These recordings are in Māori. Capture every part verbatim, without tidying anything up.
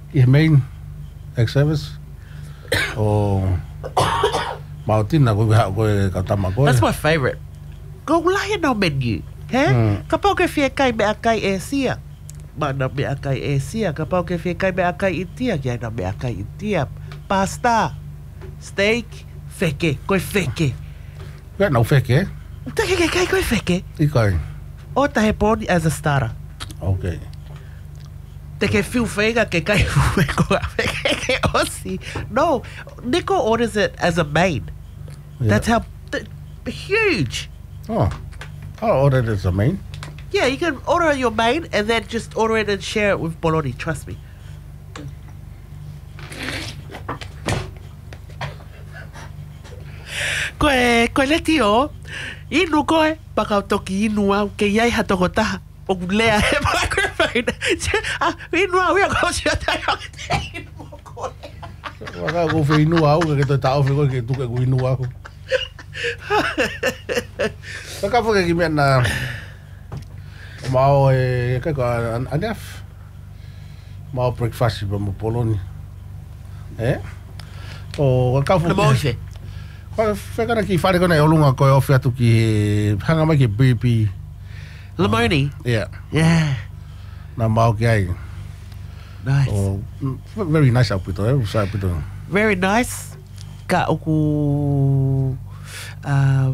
I main ex-service. O Mautina koe ha koe katama koe. That's my favorite. Go lahi no menu. He? Mm. Ka pau ke fia kai me akai e sia. Mana me akai e sia. Ka pau ke fia kai me akai i tia. Kia na me akai i tia. Pasta. Steak. Feke. Koe feke. Koe nau feke, eh? Take ke kai koe feke. I kai. O tahe poni as a starter. Okay. Te ke fiu whenga ke kai fueko a wheke ke osi. No, Nico orders it as a main. Yeah. That's how th- huge. Oh, I'll order it as a main. Yeah, you can order your main and then just order it and share it with bologna. Trust me. Koe, koe leti o. Inu koe, pakau toki inu au ke iai hatoko taha. O lea he microphone. Ah, inu au ia ko sia tai o te inu koe. Waka ko whi inua au, ke toi tau whi koe ke tuke ku inua aku. Waka whake ki mea na mao e kai ko anef. Mao breakfast pa mo poloni. Eh? O waka whake. Na moife. Koe whekana ki whare kona e olunga koe ofi atu ki hanga mai ki B P. Limoni. Yeah. Yeah. Na mao ki ai. Nice. Oh, very nice apito, eh? Sa apito. Very nice. Ka oku um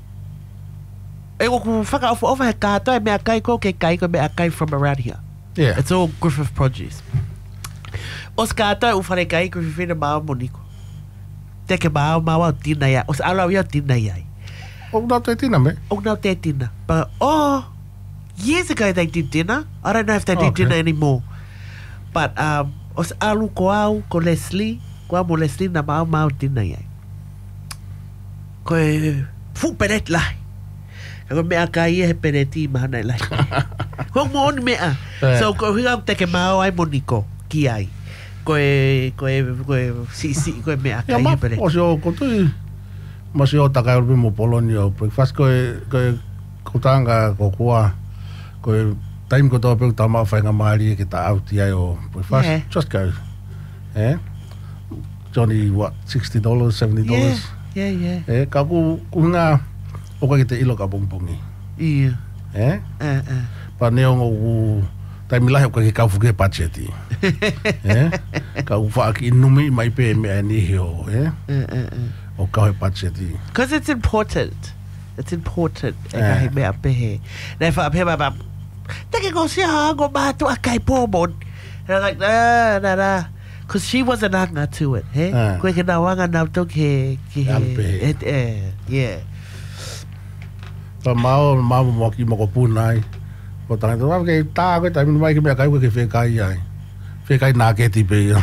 e oku whaka ofu ofa he kato e mea kai ko ke kai ko mea kai from around here. Yeah. It's all Griffith produce. Os kato e ufare kai ko whiwhina maa moniko. Te ke maa maa wau tina ia. Os alau ia tina ia. O nau te tina me? O nau te tina. But, oh, years ago they did dinner. I don't know if they do Okay. dinner anymore. But, um, os alu ko au, ko Leslie, ko amo Leslie na maa maa tina ia. Ko e fu peret lai. Ko mea ka ia he pereti mahana lai. Ko mo oni mea. Eh. So, ko higa te ke maa ai moniko ki ai. Ko e, ko e, ko e, si, si, ko e mea ka Ya ia ma, he pereti. o si o kotui. Ma si o takai orbi mo poloni o breakfast ko e, ko e kutanga ko kua. Ko e time ko toa peu tama whainga maari e ke ta auti ai o breakfast. Yeah. Just go. Eh? Johnny, what, sixty dollars, seventy dollars? Yeah, yeah, yeah. Eh, ka ku, ku ngā, o ka ki te ilo ka pungpungi. Yeah. Eh? Uh, uh. Pa neongo ku, taimilahi o ka ki kaufu ke pacheti. Eh? Ka u whaaki inumi mai pe mea ni heo, eh? Uh, uh, uh. O ka hoi pacheti. Because it's important. It's important. E Yeah. ka he mea pehe. Nei wha pehe mai mam. Take ko sia hango mātu a kai pōmon. And I'm like, nah, nah, nah. Because she wasn't hanga to it, he? Ah. Koe ke nā wanga nau tau ke... ke Ang pehe. it, eh, yeah. Pa mao, mao mo ki mo ko punai. Ko tangai to, ke tā koe taimi mai ki mea kai koe ke whekai ai. Whekai nā ke tipe ia.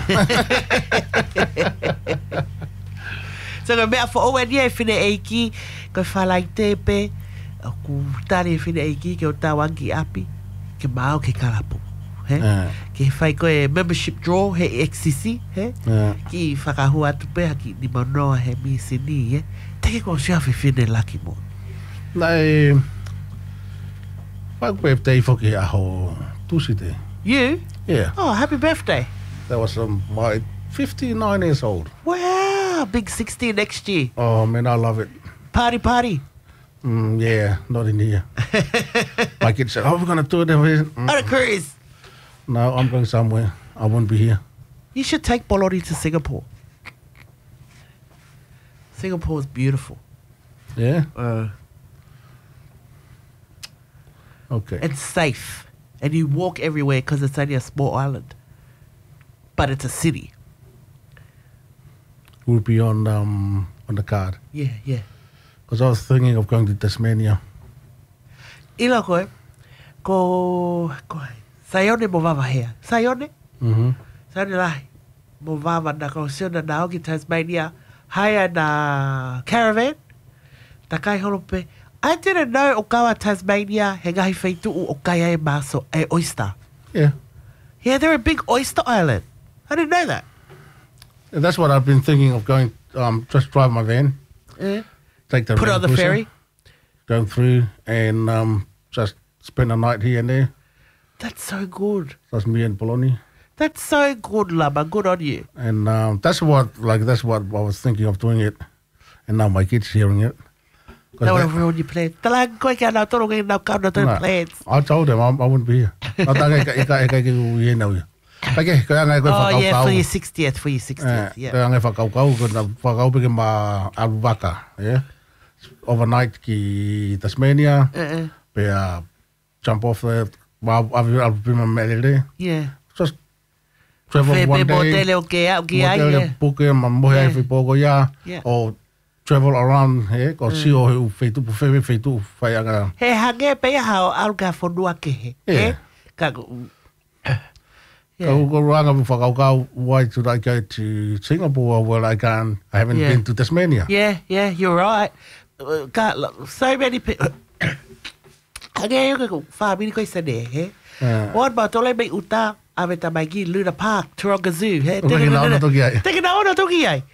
So ka mea wha oa nia e whine eiki, koe whalai tepe, o ku tari e whine eiki ke o tā wangi api, ke mao ke karapu. He? Ah. Ke whai koe membership draw he X C C, he? Ah. Ki whakahu atu pe haki ni manoa he mi sini, he? Teke ko sia whi whine laki mo. Nei, whai koe tei whoki aho tusi te. You? Yeah, Oh, happy birthday. that was um, my fifty-nine years old. Wow, big sixty next year. Oh man, I love it. Party, party. Mm, yeah, not in here. My kids said, oh, we're going to do it. Mm. On a cruise. No, I'm going somewhere. I won't be here. You should take Bolori to Singapore. Singapore's beautiful. Yeah? Uh, Okay. and safe. And you walk everywhere because it's only a small island. But it's a city. We'll be on um, on the card. Yeah, yeah. Because I was thinking of going to Tasmania. Ila koe, ko, koe, Sayone mo vava hea. Sayone? Mm-hmm. Sayone lai. Mo vava na ko siona na oki Tasmania. Haya na caravan. Takai holope. I didn't know o kawa Tasmania he ngahi whaituu o kaya e maso e oyster. Yeah. Yeah, they're a big oyster island. I didn't know that. And that's what I've been thinking of going, um, just drive my van, Yeah. take the Put it on the Rangusa, ferry. go through and um, just spend a night here and there. That's so good. Just me and Poloni. That's so good, Lama. Good on you. And um, that's what, like, that's what I was thinking of doing it. And now my kids hearing it. That would have ruined your plans. Talang ko ikaw na tulong ngayon na kau na tulong plans. I told them I, I wouldn't be here. I thought I got to here now. Okay, kaya nga ko Oh, whakau yeah, kau. for your sixtieth, for your sixtieth, yeah. Kaya nga whakau kau, ko na whakau peke ma Alvaka, yeah? Overnight ki Tasmania, Uh-uh. pe uh, jump off the, I'll be my melody. Yeah. Just travel Fe one pe day. motele o ke au ki ai, Motele yeah. puke ma mohe ai Yeah. whi poko ia. Yeah. Or travel around, eh? Ko si o heu wheitu pu whewe wheitu whai anga. He hange pe hao au ka whanua ke he. Yeah. Eh? Ka Yeah. Ko ko ranga pu whakau kau, why should I go to Singapore where I can, I haven't Yeah. been to Tasmania. Yeah, yeah, you're right. Uh, ka, so many people. Hange yo ka whamini koe sa ne, he? Yeah. Wan ba tole me uta, ave ta mai ki Luna Park, Taronga Zoo, he? Teki na ona toki ai. Teki na ona toki ai.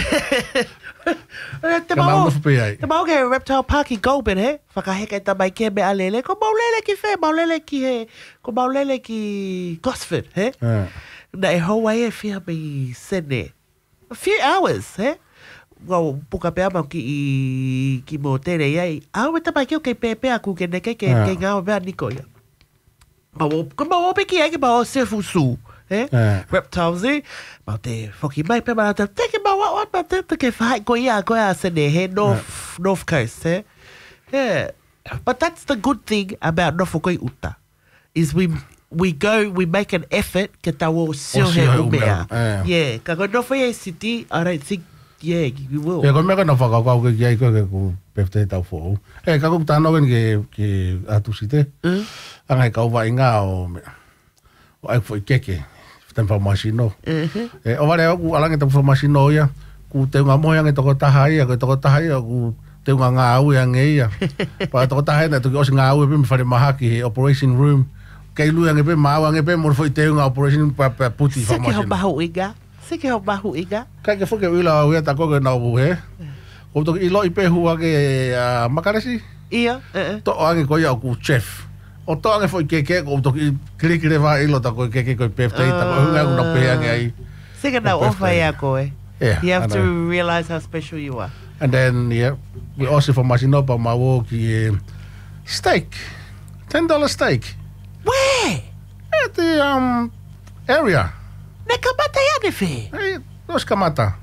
Te Ka mau, mauna whape ai. te mau ke Reptile Park I Goulburn, he? Whakaheka ta mai ke me alele. Ko maulele ki whe, maulele ki he. Ko maulele ki Gosford, he? Yeah. Na e Hawaii e whia me sene. A few hours, he? Wau puka pea mau ki i ki mo tere iai. Au e ta mai ki o kei pepe aku ke neke ke Yeah. ke ngāo mea niko ia. Ma wo, ko ma wo peki ai ke ma o sefu su. Eh? Yeah. Reptile Zoo. Ma te whoki mai pe mana te teke ma wa wa ma te te ke whai ko ia ko ia sene he North, North Coast, eh? Yeah. But that's the good thing about Nofokoi Uta. Is we we go, we make an effort ke tawo sio he sio he umea. umea, yeah. Yeah. Ka ko Nofokoi City, I don't think, yeah, we will. Yeah, ko mea kana whakau kau ke ki ai koe ke ku pefte tau fōu. E, ka kuku tāna wen ke, ke atu site. Mm. Anga e kau wai ngā o mea. O ai fwoi keke. Ten whau masino. Mhm. E, o wale au ku alange tau whau masino ia. Ku te unga mohi ange toko taha ia. Ko toko taha ia ku te unga ngā au ia nge ia. Pa toko taha ia tuki osi ngā au e pe me whare mahaki he operation room. Kei lui ange pe mau ange pe mo fwoi te unga operation pa, pa puti whau Seke ho masino. mahu inga. Seke ho mahu inga. Kai ke whuke uila au ia ta koke nau bu he. Ko toki ilo i pe hua ke uh, makaresi. Ia. Uh-uh. To ange ko ia ku chef. O to ange foi keke ko toki klikire va ilo ta ko keke ko pefte ta ko hunga ku na pe ange ai. Seke na Ko ofa ia koe. Yeah, You have I to know. realize how special you are. And then yeah, we also for Masinopa ma wo ki uh, steak. ten dollar steak. Where? At the um area. Ne kamata ia ne whi. Hey, dos kamata.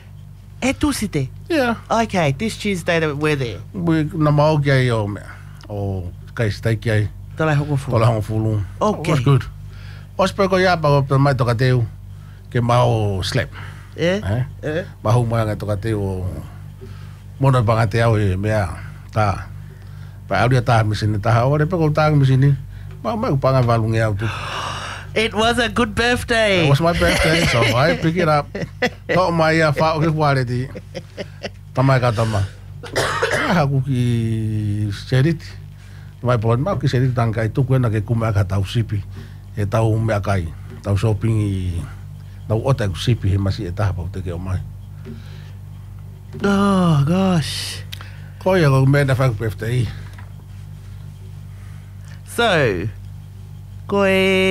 E tusite. Yeah. Okay, this Tuesday that we're there. We na mau ki ai o me. O kai steak ai. Tala hoko fu. Tola hong fulu. Okay. Was good. Os pe ko ya pa ko mai to ka teu. Ke mau slap. Eh? Eh? Eh? Mahu mai nga to ka teu. Mono pa nga te au e mea. Ta. Pa au dia ta misini ta ha ore pe ko ta misini. Ma mai pa nga valunge au tu. It was a good birthday. It was my birthday, so I pick it up. To mai a fa o ke wale di. Tama ka tama. Ha ku ki serit. Mai pon ma ki serit tang kai tu ku na ke kuma ka tau sipi. E tau me kai. Tau shopping i tau ota ku sipi he masi e ta pa te ke o mai. Oh, gosh. Ko ia ko me na fa birthday. So, koe...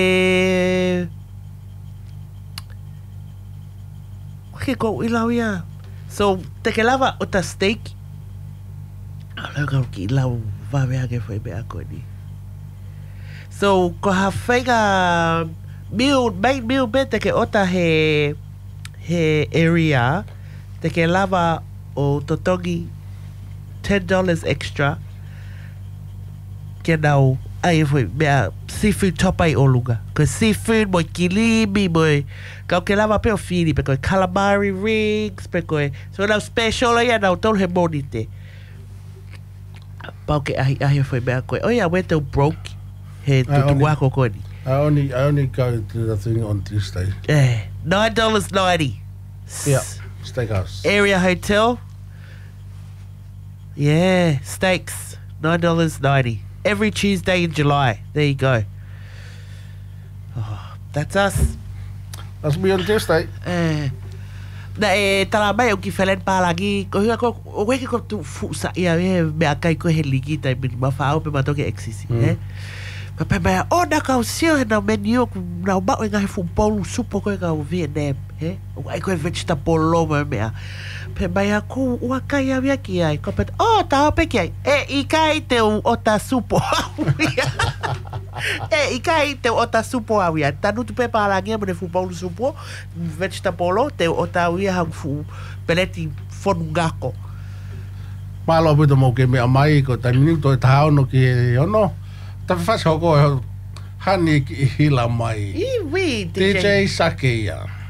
Wake ko ilau ia. So, te ke lava o ta steak. Alau ka ki ilau wawe ake whai mea koe ni. So, ko ha whainga meal, main meal me te ke ota he, he area. Te ke lava o totongi ten dollars extra. Ke nau ai e foi mea seafood topai o lunga. Ko seafood mo kilimi mo kau ke lava pe o fili pe koe calamari rings pe koe so nau special ai nau tolu he moni te. Pau ke ahi ahi e foi mea koe. Oia we tau broke he Ah, tutu only- wako koe ni. I only I only go to the thing on Tuesday. Eh, nine dollars ninety. Yeah, steakhouse. Area hotel. Yeah, steaks. Nine dollars ninety. Every Tuesday in July. There you go. Oh, that's us. That's me on Tuesday. Eh, na e tala mai o ki whelen pālangi, ko hua ko, o weke ko tu fusa ia e mea kai ko he ligi tai mini mawhao pe matoke exisi, Mm. eh? Ma pe mai o na ka sio na menu ku na ba o ngai fu polu supo ko ka Vietnam he o ai ko vegetable lo me me pe mai ku o kai avia ki ai ko pe o ta pe ki ai e i kai te o ta supo e i kai te o ta supo avia ta no tu pe para ngia me fu polu supo vegetable te o ta wi ha fu peleti fonungako malo pe to mo ke me mai ko ta ni to ta no ki ono ta fa so ko hani ki hila mai i wi D J Sakia